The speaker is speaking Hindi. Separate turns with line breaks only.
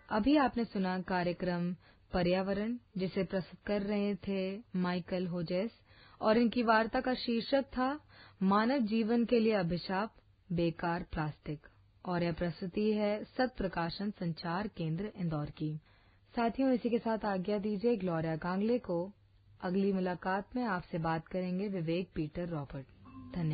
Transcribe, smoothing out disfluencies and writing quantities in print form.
अभी आपने सुना कार्यक्रम पर्यावरण, जिसे प्रस्तुत कर रहे थे माइकल होजेस, और इनकी वार्ता का शीर्षक था मानव जीवन के लिए अभिशाप, बेकार प्लास्टिक। और यह प्रस्तुति है सत प्रकाशन संचार केंद्र इंदौर की। साथियों, इसी के साथ आज्ञा दीजिए ग्लोरिया गांगले को। अगली मुलाकात में आपसे बात करेंगे विवेक पीटर रॉबर्ट।